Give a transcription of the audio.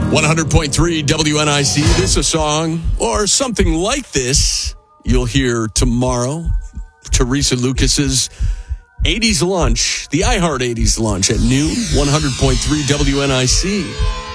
100.3 WNIC. This is a song or something like this you'll hear tomorrow. Teresa Lucas's 80s lunch, the iHeart 80s lunch at noon. 100.3 WNIC.